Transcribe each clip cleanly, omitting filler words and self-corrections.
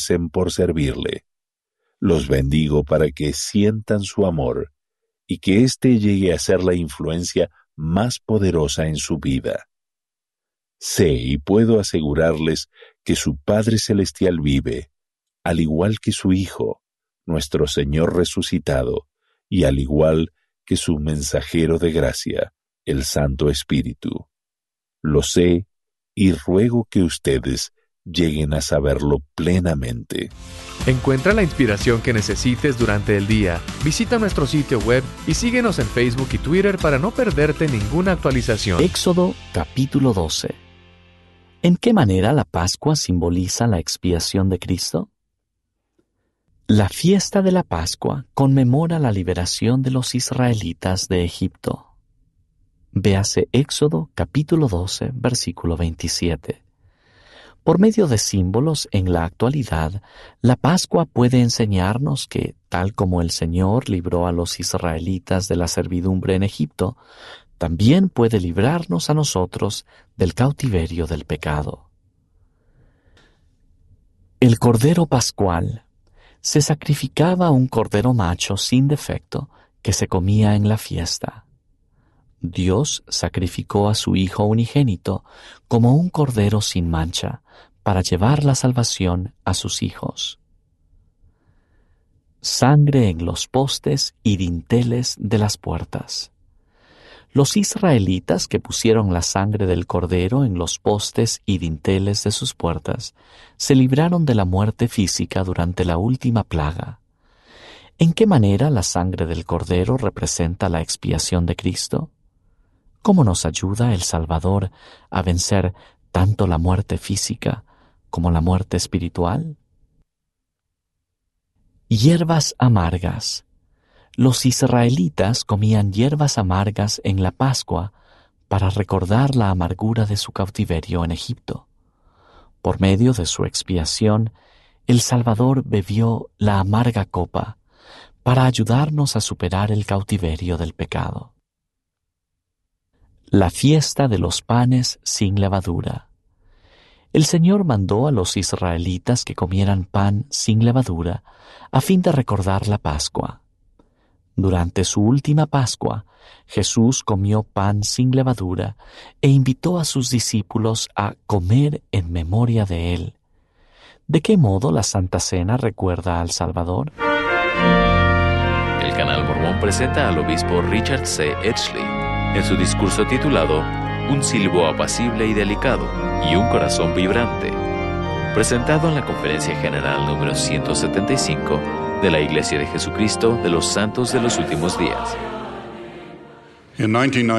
esfuercen por servirle. Los bendigo para que sientan su amor y que éste llegue a ser la influencia más poderosa en su vida. Sé y puedo asegurarles que su Padre Celestial vive, al igual que su Hijo, nuestro Señor resucitado, y al igual que su mensajero de gracia, el Santo Espíritu. Lo sé y ruego que ustedes lleguen a saberlo plenamente. Encuentra la inspiración que necesites durante el día. Visita nuestro sitio web y síguenos en Facebook y Twitter para no perderte ninguna actualización. Éxodo capítulo 12. ¿En qué manera la Pascua simboliza la expiación de Cristo? La fiesta de la Pascua conmemora la liberación de los israelitas de Egipto. Véase Éxodo capítulo 12, versículo 27. Por medio de símbolos en la actualidad, la Pascua puede enseñarnos que, tal como el Señor libró a los israelitas de la servidumbre en Egipto, también puede librarnos a nosotros del cautiverio del pecado. El Cordero Pascual. Se sacrificaba un cordero macho sin defecto que se comía en la fiesta. Dios sacrificó a su Hijo unigénito como un cordero sin mancha para llevar la salvación a sus hijos. Sangre en los postes y dinteles de las puertas. Los israelitas que pusieron la sangre del cordero en los postes y dinteles de sus puertas se libraron de la muerte física durante la última plaga. ¿En qué manera la sangre del cordero representa la expiación de Cristo? ¿Cómo nos ayuda el Salvador a vencer tanto la muerte física como la muerte espiritual? Hierbas amargas. Los israelitas comían hierbas amargas en la Pascua para recordar la amargura de su cautiverio en Egipto. Por medio de su expiación, el Salvador bebió la amarga copa para ayudarnos a superar el cautiverio del pecado. La fiesta de los panes sin levadura. El Señor mandó a los israelitas que comieran pan sin levadura a fin de recordar la Pascua. Durante su última Pascua, Jesús comió pan sin levadura e invitó a sus discípulos a comer en memoria de Él. ¿De qué modo la Santa Cena recuerda al Salvador? El Canal Mormón presenta al obispo Richard C. Edgley en su discurso titulado Un silbo apacible y delicado y un corazón vibrante, presentado en la Conferencia General número 175 de la Iglesia de Jesucristo de los Santos de los Últimos Días. En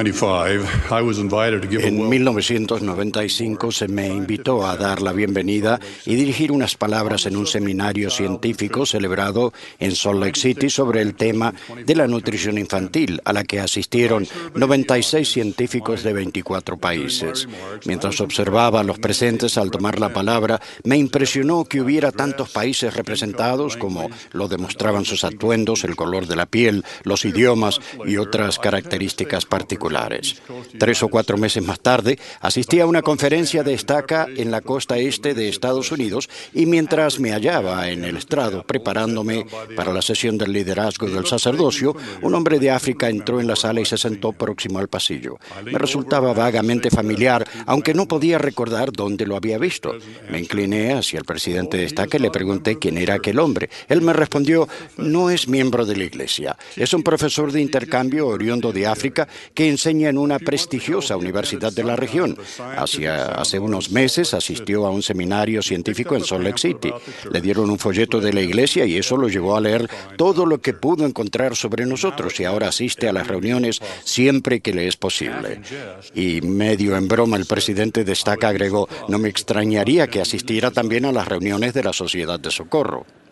1995 se me invitó a dar la bienvenida y dirigir unas palabras en un seminario científico celebrado en Salt Lake City sobre el tema de la nutrición infantil, a la que asistieron 96 científicos de 24 países. Mientras observaba a los presentes al tomar la palabra, me impresionó que hubiera tantos países representados como lo demostraban sus atuendos, el color de la piel, los idiomas y otras características particulares. 3 o 4 meses más tarde, asistí a una conferencia de estaca en la costa este de Estados Unidos y mientras me hallaba en el estrado preparándome para la sesión del liderazgo del sacerdocio, un hombre de África entró en la sala y se sentó próximo al pasillo. Me resultaba vagamente familiar, aunque no podía recordar dónde lo había visto. Me incliné hacia el presidente de estaca y le pregunté quién era aquel hombre. Él me respondió: no es miembro de la iglesia, es un profesor de intercambio oriundo de África que enseña en una prestigiosa universidad de la región. Hace unos meses asistió a un seminario científico en Salt Lake City. Le dieron un folleto de la iglesia y eso lo llevó a leer todo lo que pudo encontrar sobre nosotros y ahora asiste a las reuniones siempre que le es posible. Y medio en broma el presidente de estaca agregó: no me extrañaría que asistiera también a las reuniones de la Sociedad de Socorro.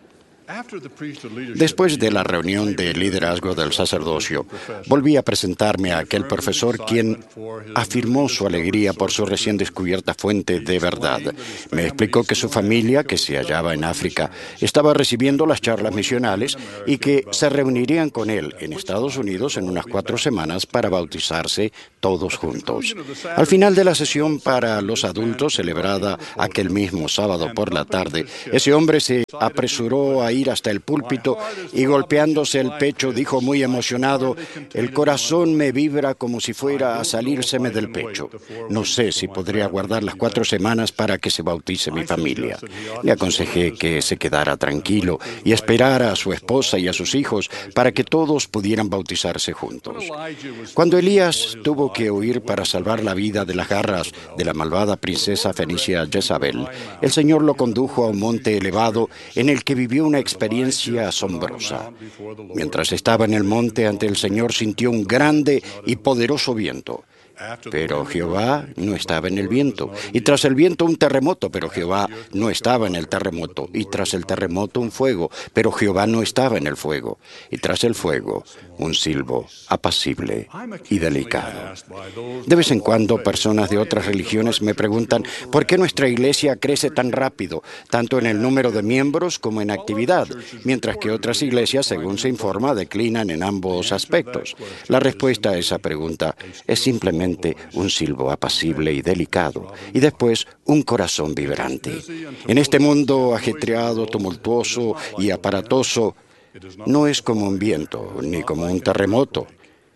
Después de la reunión de liderazgo del sacerdocio, volví a presentarme a aquel profesor quien afirmó su alegría por su recién descubierta fuente de verdad. Me explicó que su familia, que se hallaba en África, estaba recibiendo las charlas misionales y que se reunirían con él en Estados Unidos en unas 4 semanas para bautizarse todos juntos. Al final de la sesión para los adultos, celebrada aquel mismo sábado por la tarde, ese hombre se apresuró a ir hasta el púlpito y golpeándose el pecho dijo muy emocionado: «El corazón me vibra como si fuera a salírseme del pecho. No sé si podré aguardar las 4 semanas para que se bautice mi familia». Le aconsejé que se quedara tranquilo y esperara a su esposa y a sus hijos para que todos pudieran bautizarse juntos. Cuando Elías tuvo que huir para salvar la vida de las garras de la malvada princesa fenicia Jezabel, el Señor lo condujo a un monte elevado en el que vivió una experiencia asombrosa. Mientras estaba en el monte ante el Señor, sintió un grande y poderoso viento. Pero Jehová no estaba en el viento, y tras el viento un terremoto, pero Jehová no estaba en el terremoto, y tras el terremoto un fuego, pero Jehová no estaba en el fuego, y tras el fuego un silbo apacible y delicado. De vez en cuando personas de otras religiones me preguntan por qué nuestra iglesia crece tan rápido, tanto en el número de miembros como en actividad, mientras que otras iglesias, según se informa, declinan en ambos aspectos. La respuesta a esa pregunta es simplemente un silbo apacible y delicado, y después un corazón vibrante. En este mundo ajetreado, tumultuoso y aparatoso, no es como un viento, ni como un terremoto,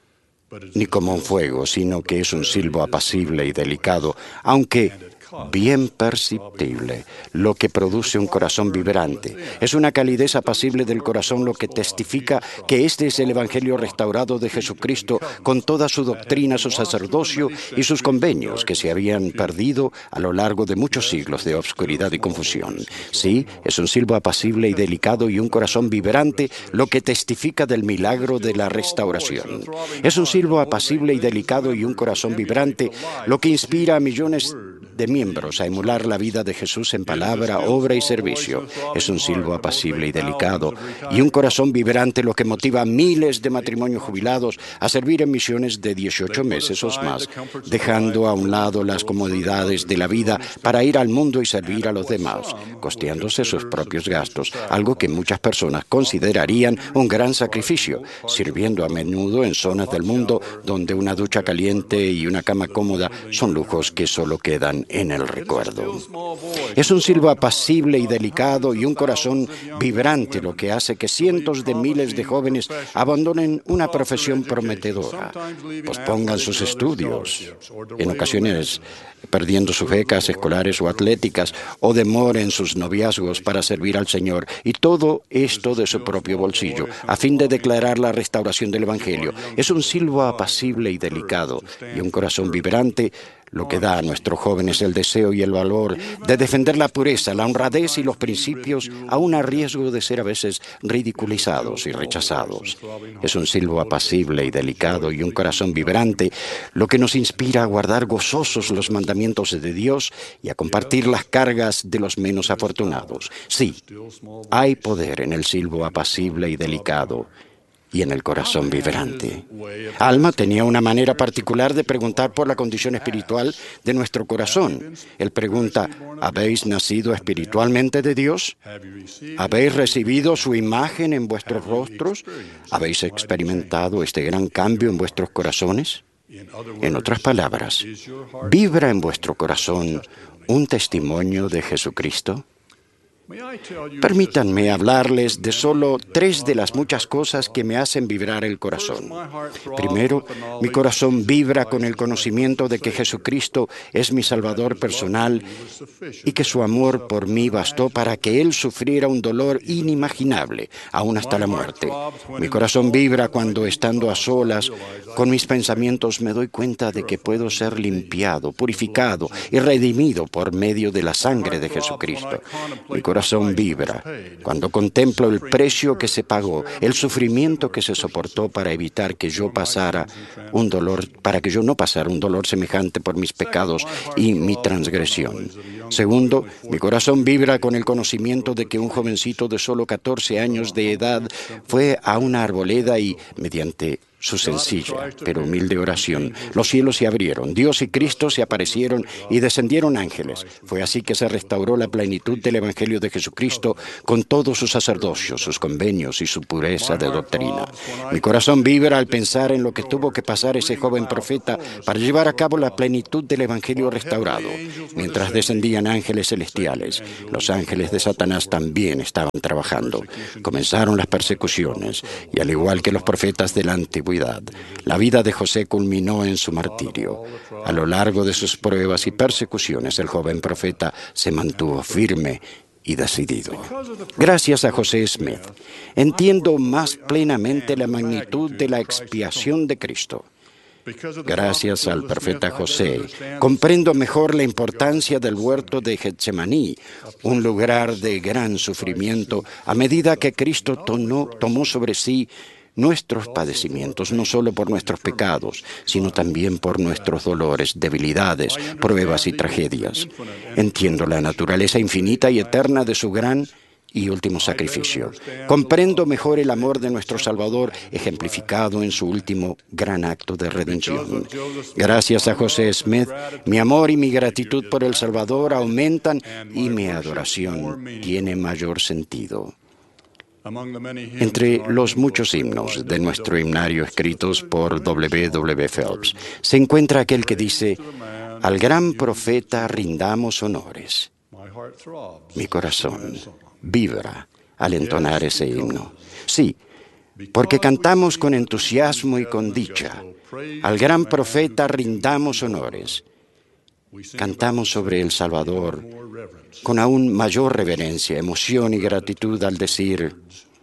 ni como un fuego, sino que es un silbo apacible y delicado, aunque bien perceptible, lo que produce un corazón vibrante. Es una calidez apacible del corazón lo que testifica que este es el Evangelio restaurado de Jesucristo, con toda su doctrina, su sacerdocio y sus convenios que se habían perdido a lo largo de muchos siglos de obscuridad y confusión. Sí, es un silbo apacible y delicado y un corazón vibrante lo que testifica del milagro de la restauración. Es un silbo apacible y delicado y un corazón vibrante lo que inspira a millones de miembros a emular la vida de Jesús en palabra, obra y servicio. Es un silbo apacible y delicado y un corazón vibrante lo que motiva a miles de matrimonios jubilados a servir en misiones de 18 meses o más, dejando a un lado las comodidades de la vida para ir al mundo y servir a los demás, costeándose sus propios gastos, algo que muchas personas considerarían un gran sacrificio, sirviendo a menudo en zonas del mundo donde una ducha caliente y una cama cómoda son lujos que solo quedan en el recuerdo. Es un silbo apacible y delicado y un corazón vibrante lo que hace que cientos de miles de jóvenes abandonen una profesión prometedora, pospongan sus estudios, en ocasiones perdiendo sus becas escolares o atléticas, o demoren sus noviazgos para servir al Señor, y todo esto de su propio bolsillo, a fin de declarar la restauración del Evangelio. Es un silbo apacible y delicado y un corazón vibrante lo que da a nuestros jóvenes el deseo y el valor de defender la pureza, la honradez y los principios, aun a riesgo de ser a veces ridiculizados y rechazados. Es un silbo apacible y delicado y un corazón vibrante lo que nos inspira a guardar gozosos los mandamientos de Dios y a compartir las cargas de los menos afortunados. Sí, hay poder en el silbo apacible y delicado y en el corazón vibrante. Alma tenía una manera particular de preguntar por la condición espiritual de nuestro corazón. Él pregunta: ¿habéis nacido espiritualmente de Dios? ¿Habéis recibido su imagen en vuestros rostros? ¿Habéis experimentado este gran cambio en vuestros corazones? En otras palabras, ¿vibra en vuestro corazón un testimonio de Jesucristo? Permítanme hablarles de solo 3 de las muchas cosas que me hacen vibrar el corazón. Primero, mi corazón vibra con el conocimiento de que Jesucristo es mi Salvador personal y que su amor por mí bastó para que Él sufriera un dolor inimaginable, aún hasta la muerte. Mi corazón vibra cuando, estando a solas con mis pensamientos, me doy cuenta de que puedo ser limpiado, purificado y redimido por medio de la sangre de Jesucristo. Mi corazón corazón vibra cuando contemplo el precio que se pagó, el sufrimiento que se soportó para evitar que yo pasara un dolor, para que yo no pasara un dolor semejante por mis pecados y mi transgresión. Segundo, mi corazón vibra con el conocimiento de que un jovencito de solo 14 años de edad fue a una arboleda y, mediante su sencilla pero humilde oración, los cielos se abrieron, Dios y Cristo se aparecieron y descendieron ángeles. Fue así que se restauró la plenitud del Evangelio de Jesucristo con todo su sacerdocio, sus convenios y su pureza de doctrina. Mi corazón vibra al pensar en lo que tuvo que pasar ese joven profeta para llevar a cabo la plenitud del Evangelio restaurado. Mientras descendían ángeles celestiales, los ángeles de Satanás también estaban trabajando. Comenzaron las persecuciones y, al igual que los profetas de la antigüedad, la vida de José culminó en su martirio. A lo largo de sus pruebas y persecuciones, el joven profeta se mantuvo firme y decidido. Gracias a José Smith, entiendo más plenamente la magnitud de la expiación de Cristo. Gracias al profeta José, comprendo mejor la importancia del huerto de Getsemaní, un lugar de gran sufrimiento, a medida que Cristo tomó sobre sí nuestros padecimientos, no solo por nuestros pecados, sino también por nuestros dolores, debilidades, pruebas y tragedias. Entiendo la naturaleza infinita y eterna de su gran y último sacrificio. Comprendo mejor el amor de nuestro Salvador, ejemplificado en su último gran acto de redención. Gracias a José Smith, mi amor y mi gratitud por el Salvador aumentan y mi adoración tiene mayor sentido. Entre los muchos himnos de nuestro himnario escritos por W. Phelps, se encuentra aquel que dice: al gran profeta rindamos honores. Mi corazón vibra al entonar ese himno. Sí, porque cantamos con entusiasmo y con dicha. Al gran profeta rindamos honores. Cantamos sobre el Salvador con aún mayor reverencia, emoción y gratitud al decir: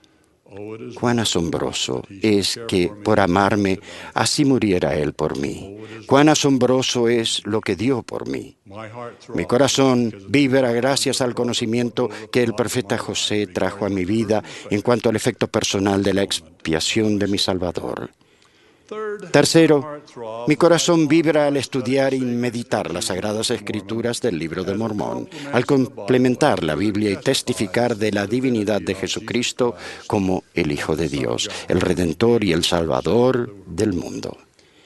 cuán asombroso es que por amarme así muriera Él por mí. Cuán asombroso es lo que dio por mí. Mi corazón vibra gracias al conocimiento que el profeta José trajo a mi vida en cuanto al efecto personal de la expiación de mi Salvador. Tercero, mi corazón vibra al estudiar y meditar las Sagradas Escrituras del Libro de Mormón, al complementar la Biblia y testificar de la divinidad de Jesucristo como el Hijo de Dios, el Redentor y el Salvador del mundo.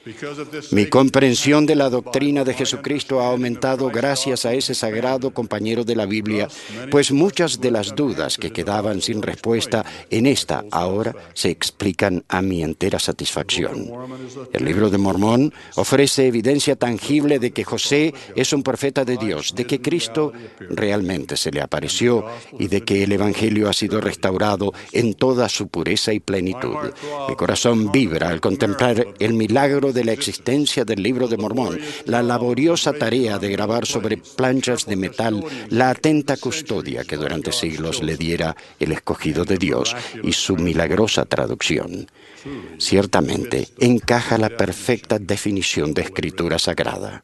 Mi comprensión de la doctrina de Jesucristo ha aumentado gracias a ese sagrado compañero de la Biblia, pues muchas de las dudas que quedaban sin respuesta en esta ahora se explican a mi entera satisfacción. El Libro de Mormón ofrece evidencia tangible de que José es un profeta de Dios, de que Cristo realmente se le apareció y de que el Evangelio ha sido restaurado en toda su pureza y plenitud. Mi corazón vibra al contemplar el milagro de la existencia del Libro de Mormón, la laboriosa tarea de grabar sobre planchas de metal la atenta custodia que durante siglos le diera el escogido de Dios y su milagrosa traducción. Ciertamente encaja la perfecta definición de Escritura Sagrada.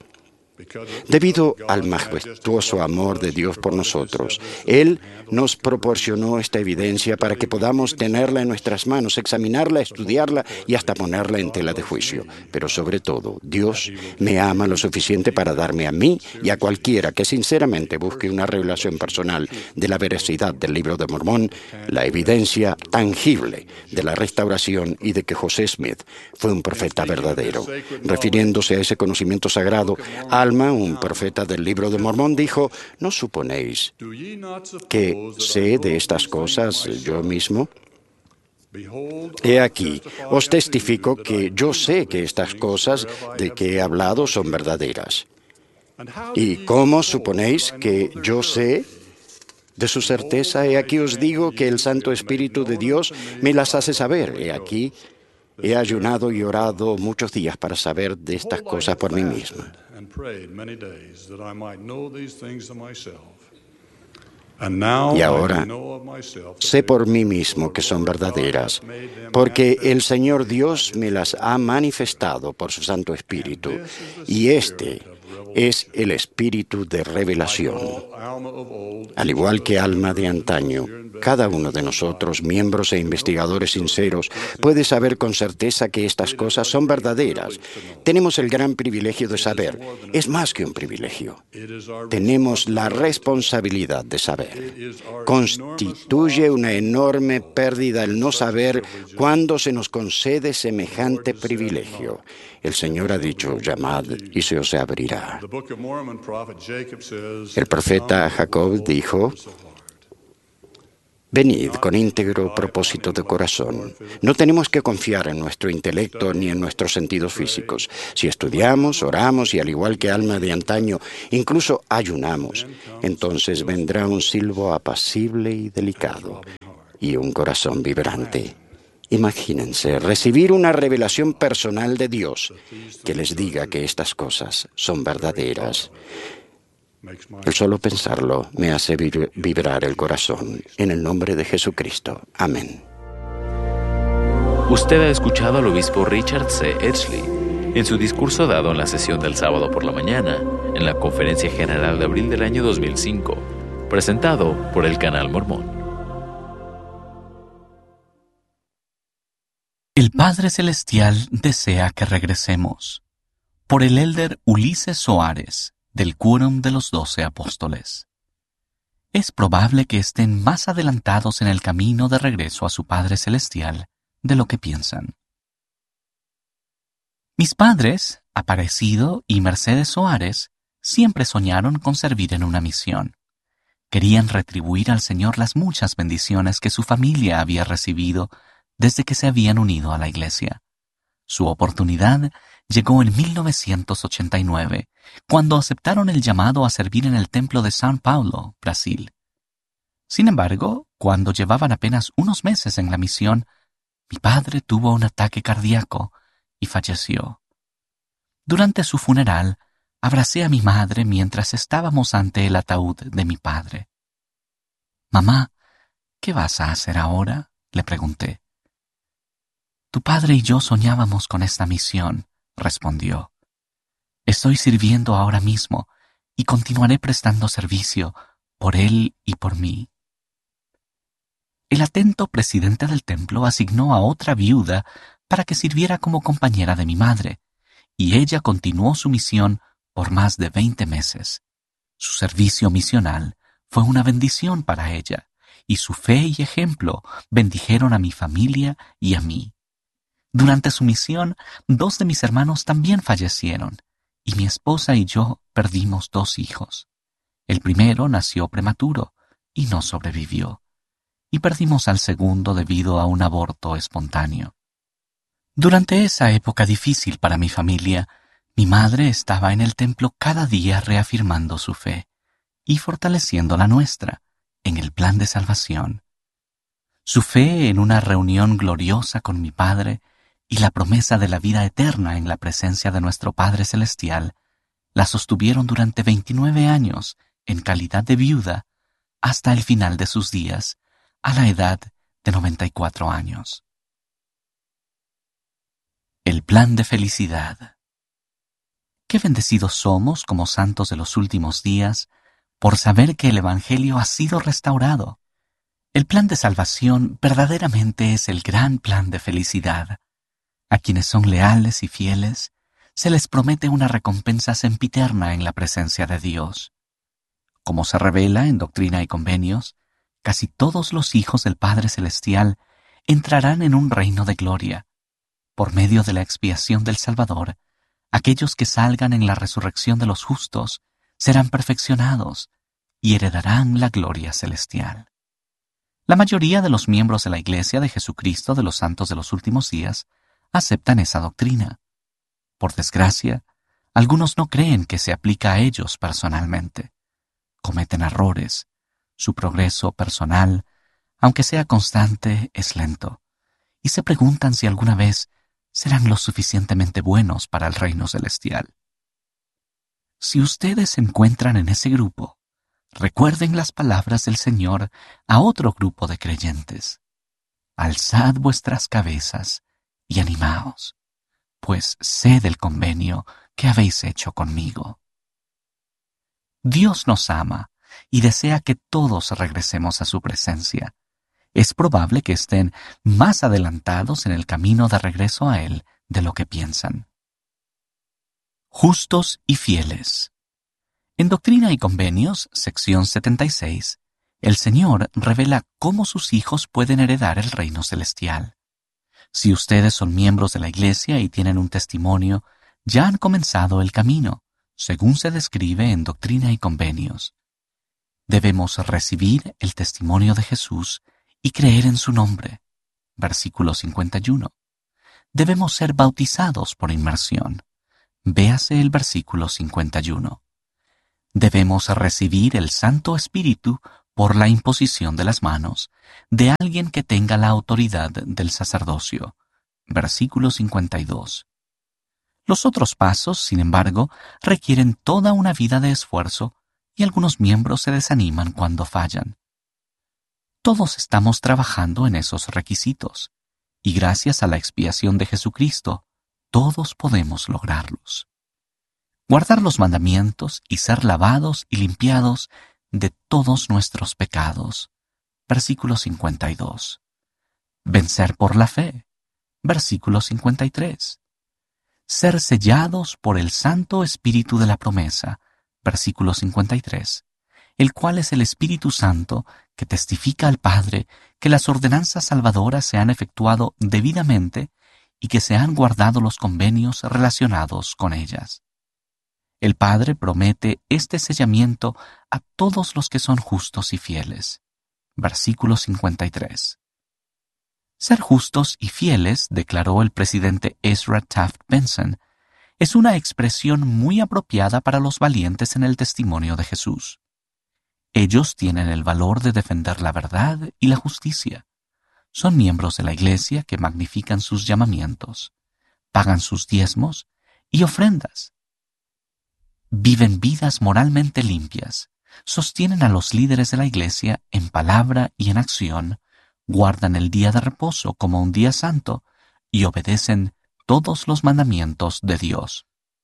Debido al majestuoso amor de Dios por nosotros, Él nos proporcionó esta evidencia para que podamos tenerla en nuestras manos, examinarla, estudiarla y hasta ponerla en tela de juicio. Pero sobre todo, Dios me ama lo suficiente para darme a mí y a cualquiera que sinceramente busque una revelación personal de la veracidad del Libro de Mormón, la evidencia tangible de la restauración y de que José Smith fue un profeta verdadero. Refiriéndose a ese conocimiento sagrado, Alma, un profeta del Libro de Mormón, dijo: ¿no suponéis que sé de estas cosas yo mismo? He aquí, os testifico que yo sé que estas cosas de que he hablado son verdaderas. ¿Y cómo suponéis que yo sé de su certeza? He aquí os digo que el Santo Espíritu de Dios me las hace saber. He aquí, he ayunado y orado muchos días para saber de estas cosas por mí mismo. Y ahora sé por mí mismo que son verdaderas, porque el Señor Dios me las ha manifestado por su Santo Espíritu. Y este es el espíritu de revelación. Al igual que Alma de antaño, cada uno de nosotros, miembros e investigadores sinceros, puede saber con certeza que estas cosas son verdaderas. Tenemos el gran privilegio de saber. Es más que un privilegio. Tenemos la responsabilidad de saber. Constituye una enorme pérdida el no saber cuándo se nos concede semejante privilegio. El Señor ha dicho, llamad y se os abrirá. El profeta Jacob dijo, venid con íntegro propósito de corazón. No tenemos que confiar en nuestro intelecto ni en nuestros sentidos físicos. Si estudiamos, oramos y al igual que Alma de antaño, incluso ayunamos, entonces vendrá un silbo apacible y delicado y un corazón vibrante. Imagínense recibir una revelación personal de Dios que les diga que estas cosas son verdaderas. El solo pensarlo me hace vibrar el corazón. En el nombre de Jesucristo. Amén. Usted ha escuchado al obispo Richard C. Edgley en su discurso dado en la sesión del sábado por la mañana en la Conferencia General de abril del año 2005, presentado por el Canal Mormón. El Padre Celestial desea que regresemos. Por el elder Ulises Soares, del Quórum de los 12 Apóstoles. Es probable que estén más adelantados en el camino de regreso a su Padre Celestial de lo que piensan. Mis padres, Aparecido y Mercedes Soares, siempre soñaron con servir en una misión. Querían retribuir al Señor las muchas bendiciones que su familia había recibido desde que se habían unido a la Iglesia. Su oportunidad llegó en 1989, cuando aceptaron el llamado a servir en el templo de São Paulo, Brasil. Sin embargo, cuando llevaban apenas unos meses en la misión, mi padre tuvo un ataque cardíaco y falleció. Durante su funeral, abracé a mi madre mientras estábamos ante el ataúd de mi padre. «Mamá, ¿qué vas a hacer ahora?», le pregunté. «Tu padre y yo soñábamos con esta misión», respondió. «Estoy sirviendo ahora mismo y continuaré prestando servicio por él y por mí». El atento presidente del templo asignó a otra viuda para que sirviera como compañera de mi madre, y ella continuó su misión por más de 20 meses. Su servicio misional fue una bendición para ella, y su fe y ejemplo bendijeron a mi familia y a mí. Durante su misión, 2 de mis hermanos también fallecieron, y mi esposa y yo perdimos 2 hijos. El primero nació prematuro y no sobrevivió, y perdimos al segundo debido a un aborto espontáneo. Durante esa época difícil para mi familia, mi madre estaba en el templo cada día reafirmando su fe y fortaleciendo la nuestra en el plan de salvación. Su fe en una reunión gloriosa con mi Padre y la promesa de la vida eterna en la presencia de nuestro Padre Celestial la sostuvieron durante 29 años en calidad de viuda hasta el final de sus días, a la edad de 94 años. El plan de felicidad. Qué bendecidos somos como santos de los últimos días por saber que el Evangelio ha sido restaurado. El plan de salvación verdaderamente es el gran plan de felicidad. A quienes son leales y fieles, se les promete una recompensa sempiterna en la presencia de Dios. Como se revela en Doctrina y Convenios, casi todos los hijos del Padre Celestial entrarán en un reino de gloria. Por medio de la expiación del Salvador, aquellos que salgan en la resurrección de los justos serán perfeccionados y heredarán la gloria celestial. La mayoría de los miembros de la Iglesia de Jesucristo de los Santos de los Últimos Días aceptan esa doctrina. Por desgracia, algunos no creen que se aplica a ellos personalmente. Cometen errores. Su progreso personal, aunque sea constante, es lento. Y se preguntan si alguna vez serán lo suficientemente buenos para el reino celestial. Si ustedes se encuentran en ese grupo, recuerden las palabras del Señor a otro grupo de creyentes. Alzad vuestras cabezas y animaos, pues sé del convenio que habéis hecho conmigo. Dios nos ama y desea que todos regresemos a su presencia. Es probable que estén más adelantados en el camino de regreso a Él de lo que piensan. Justos y fieles. En Doctrina y Convenios, sección 76, el Señor revela cómo sus hijos pueden heredar el reino celestial. Si ustedes son miembros de la Iglesia y tienen un testimonio, ya han comenzado el camino, según se describe en Doctrina y Convenios. Debemos recibir el testimonio de Jesús y creer en su nombre. Versículo 51. Debemos ser bautizados por inmersión. Véase el versículo 51. Debemos recibir el Santo Espíritu por la imposición de las manos de alguien que tenga la autoridad del sacerdocio. Versículo 52. Los otros pasos, sin embargo, requieren toda una vida de esfuerzo y algunos miembros se desaniman cuando fallan. Todos estamos trabajando en esos requisitos, y gracias a la expiación de Jesucristo, todos podemos lograrlos. Guardar los mandamientos y ser lavados y limpiados de todos nuestros pecados. Versículo 52. Vencer por la fe. Versículo 53. Ser sellados por el Santo Espíritu de la promesa. Versículo 53. El cual es el Espíritu Santo que testifica al Padre que las ordenanzas salvadoras se han efectuado debidamente y que se han guardado los convenios relacionados con ellas. El Padre promete este sellamiento a todos los que son justos y fieles. Versículo 53. Ser justos y fieles, declaró el presidente Ezra Taft Benson, es una expresión muy apropiada para los valientes en el testimonio de Jesús. Ellos tienen el valor de defender la verdad y la justicia. Son miembros de la Iglesia que magnifican sus llamamientos, pagan sus diezmos y ofrendas. Viven vidas moralmente limpias, sostienen a los líderes de la Iglesia en palabra y en acción, guardan el día de reposo como un día santo y obedecen todos los mandamientos de Dios.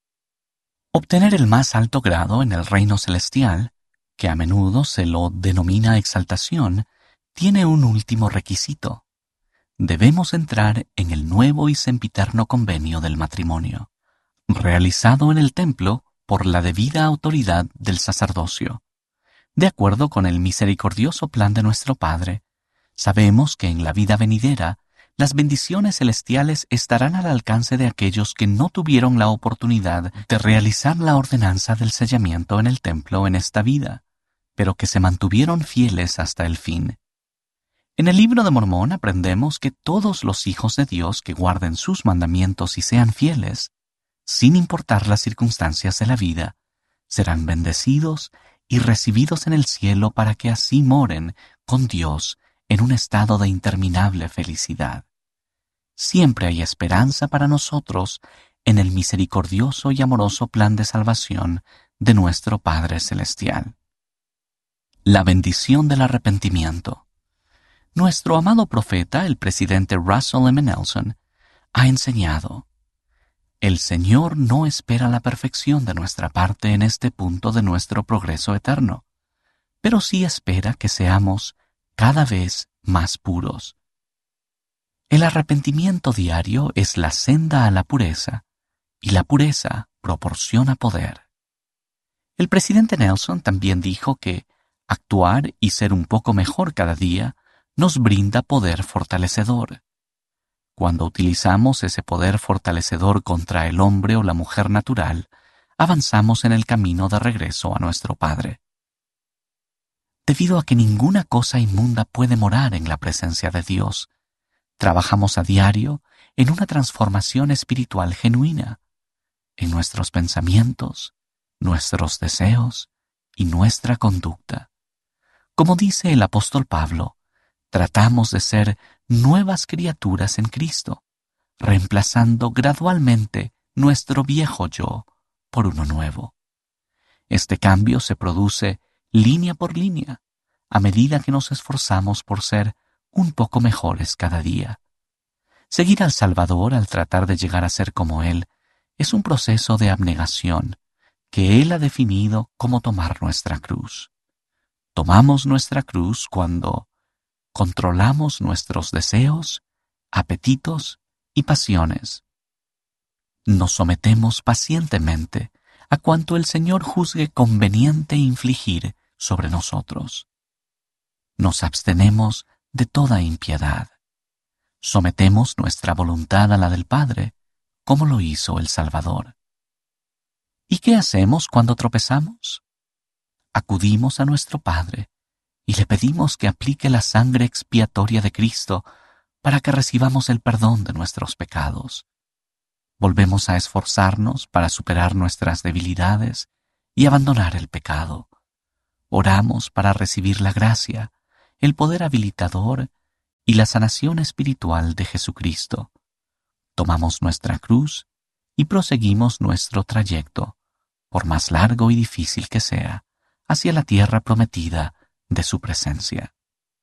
Obtener el más alto grado en el reino celestial, que a menudo se lo denomina exaltación, tiene un último requisito. Debemos entrar en el nuevo y sempiterno convenio del matrimonio, realizado en el templo por la debida autoridad del sacerdocio. De acuerdo con el misericordioso plan de nuestro Padre, sabemos que en la vida venidera las bendiciones celestiales estarán al alcance de aquellos que no tuvieron la oportunidad de realizar la ordenanza del sellamiento en el templo en esta vida, pero que se mantuvieron fieles hasta el fin. En el Libro de Mormón aprendemos que todos los hijos de Dios que guarden sus mandamientos y sean fieles, sin importar las circunstancias de la vida, serán bendecidos y recibidos en el cielo para que así moren con Dios en un estado de interminable felicidad. Siempre hay esperanza para nosotros en el misericordioso y amoroso plan de salvación de nuestro Padre Celestial. La bendición del arrepentimiento. Nuestro amado profeta, el presidente Russell M. Nelson, ha enseñado: el Señor no espera la perfección de nuestra parte en este punto de nuestro progreso eterno, pero sí espera que seamos cada vez más puros. El arrepentimiento diario es la senda a la pureza, y la pureza proporciona poder. El presidente Nelson también dijo que actuar y ser un poco mejor cada día nos brinda poder fortalecedor. Cuando utilizamos ese poder fortalecedor contra el hombre o la mujer natural, avanzamos en el camino de regreso a nuestro Padre. Debido a que ninguna cosa inmunda puede morar en la presencia de Dios, trabajamos a diario en una transformación espiritual genuina, en nuestros pensamientos, nuestros deseos y nuestra conducta. Como dice el apóstol Pablo, tratamos de ser nuevas criaturas en Cristo, reemplazando gradualmente nuestro viejo yo por uno nuevo. Este cambio se produce línea por línea, a medida que nos esforzamos por ser un poco mejores cada día. Seguir al Salvador al tratar de llegar a ser como Él es un proceso de abnegación que Él ha definido como tomar nuestra cruz. Tomamos nuestra cruz cuando controlamos nuestros deseos, apetitos y pasiones. Nos sometemos pacientemente a cuanto el Señor juzgue conveniente infligir sobre nosotros. Nos abstenemos de toda impiedad. Sometemos nuestra voluntad a la del Padre, como lo hizo el Salvador. ¿Y qué hacemos cuando tropezamos? Acudimos a nuestro Padre y le pedimos que aplique la sangre expiatoria de Cristo para que recibamos el perdón de nuestros pecados. Volvemos a esforzarnos para superar nuestras debilidades y abandonar el pecado. Oramos para recibir la gracia, el poder habilitador y la sanación espiritual de Jesucristo. Tomamos nuestra cruz y proseguimos nuestro trayecto, por más largo y difícil que sea, hacia la tierra prometida de su presencia.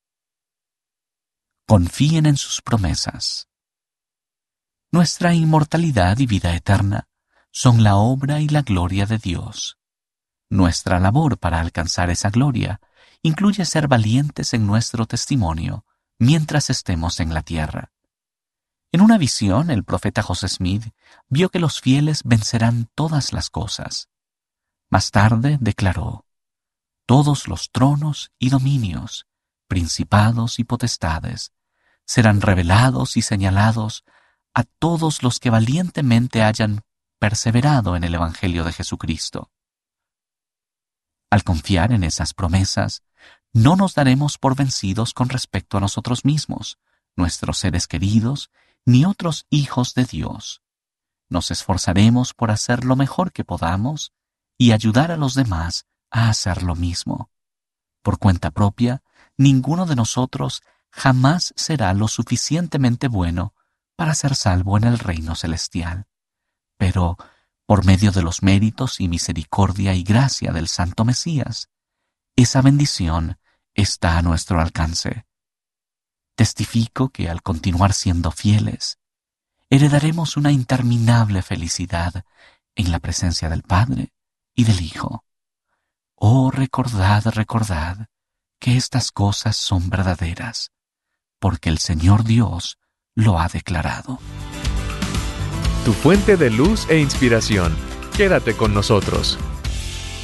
Confíen en sus promesas. Nuestra inmortalidad y vida eterna son la obra y la gloria de Dios. Nuestra labor para alcanzar esa gloria incluye ser valientes en nuestro testimonio mientras estemos en la tierra. En una visión, el profeta José Smith vio que los fieles vencerán todas las cosas. Más tarde declaró: todos los tronos y dominios, principados y potestades, serán revelados y señalados a todos los que valientemente hayan perseverado en el Evangelio de Jesucristo. Al confiar en esas promesas, no nos daremos por vencidos con respecto a nosotros mismos, nuestros seres queridos, ni otros hijos de Dios. Nos esforzaremos por hacer lo mejor que podamos y ayudar a los demás a hacer lo mismo. Por cuenta propia, ninguno de nosotros jamás será lo suficientemente bueno para ser salvo en el reino celestial. Pero, por medio de los méritos y misericordia y gracia del Santo Mesías, esa bendición está a nuestro alcance. Testifico que al continuar siendo fieles, heredaremos una interminable felicidad en la presencia del Padre y del Hijo. Oh, recordad, recordad que estas cosas son verdaderas, porque el Señor Dios lo ha declarado. Tu fuente de luz e inspiración. Quédate con nosotros.